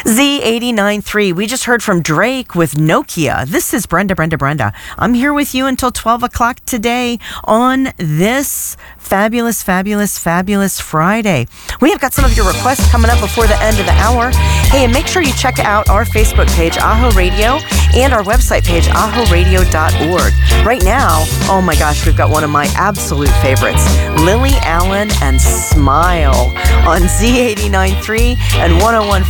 Z89.3. We just heard from Drake with Nokia. This is Brenda. I'm here with you until 12 o'clock today on this fabulous Friday. We have got some of your requests coming up before the end of the hour. Hey, and make sure you check out our Facebook page, Aho Radio, and our website page, ahoradio.org. Right now, oh my gosh, we've got one of my absolute favorites, Lily Allen and Smile on Z89.3 and 101.